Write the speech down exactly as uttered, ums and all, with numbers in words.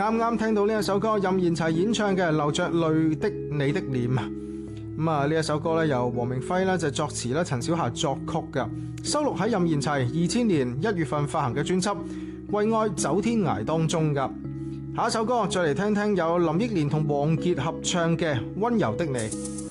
啱啱聽到呢一首歌，任賢齊演唱嘅《流着淚的你的臉》。咁啊，呢一首歌咧由黃明輝咧就作詞咧，陳小霞作曲嘅，收錄喺任賢齊二千年一月份發行嘅專輯《為愛走天涯》當中噶。下一首歌再嚟聽聽有林憶蓮同王傑合唱嘅《溫柔的你》。